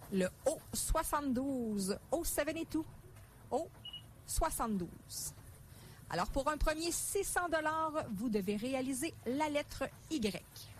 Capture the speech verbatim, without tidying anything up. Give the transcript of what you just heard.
le O soixante-douze, O soixante-douze, O soixante-douze. Alors, pour un premier six cents dollars, vous devez réaliser la lettre Y.